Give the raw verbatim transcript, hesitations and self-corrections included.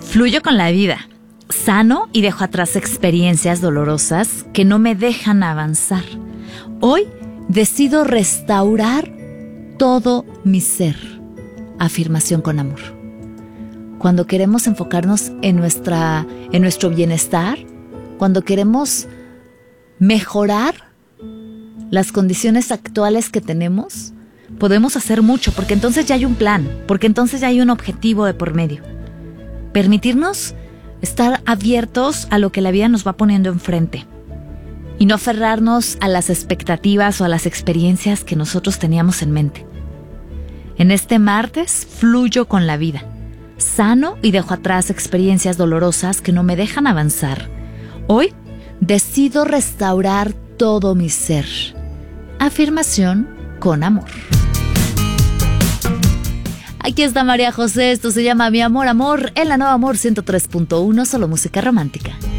Fluyo con la vida, sano y dejo atrás experiencias dolorosas que no me dejan avanzar. Hoy decido restaurar todo mi ser. Afirmación con amor. Cuando queremos enfocarnos en, nuestra, en nuestro bienestar, cuando queremos mejorar las condiciones actuales que tenemos, podemos hacer mucho, porque entonces ya hay un plan, porque entonces ya hay un objetivo de por medio. Permitirnos estar abiertos a lo que la vida nos va poniendo enfrente y no aferrarnos a las expectativas o a las experiencias que nosotros teníamos en mente. En este martes fluyo con la vida, sano y dejo atrás experiencias dolorosas que no me dejan avanzar. Hoy decido restaurar todo mi ser. Afirmación con amor. Aquí está María José, esto se llama Mi Amor, Amor, en la Nueva Amor ciento tres punto uno, solo música romántica.